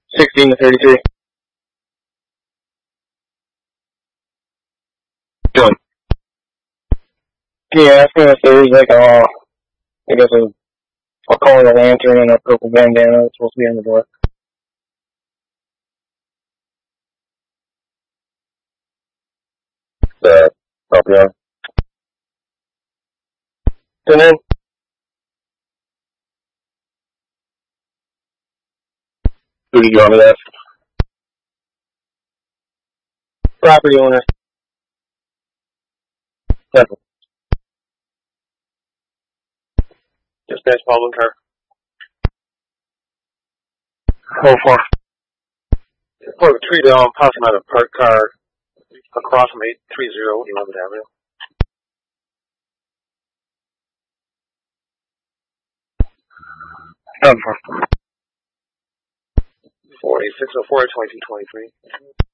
16 to 33. Good. Can you ask him if there's like I guess I'll call it a lantern and a purple bandana that's supposed to be on the door. Help you out. And then, who did you want me to ask? Property owner. Simple. Dispatch Baldwin car. Oh, four. For the tree down, passing out a parked car across from 830 11th Avenue. 48604 2223.